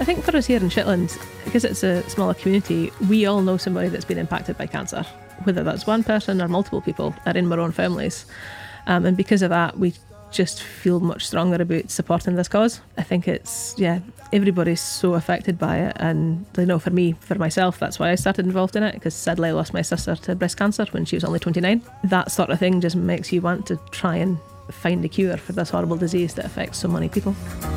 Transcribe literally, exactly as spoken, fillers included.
I think for us here in Shetland, because it's a smaller community, we all know somebody that's been impacted by cancer, whether that's one person or multiple people are in our own families. Um, and because of that, we just feel much stronger about supporting this cause. I think it's, yeah, everybody's so affected by it. And I know for me, for myself, that's why I started involved in it, because sadly I lost my sister to breast cancer when she was only twenty-nine. That sort of thing just makes you want to try and find a cure for this horrible disease that affects so many people.